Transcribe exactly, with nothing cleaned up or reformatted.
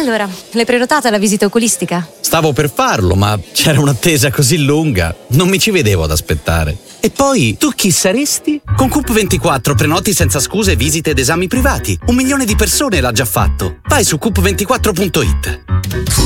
Allora, l'hai prenotata la visita oculistica? Stavo per farlo, ma c'era un'attesa così lunga, non mi ci vedevo ad aspettare. E poi, tu chi saresti? Con Coop ventiquattro prenoti senza scuse visite ed esami privati. Un milione di persone l'ha già fatto. Vai su coop ventiquattro punto it.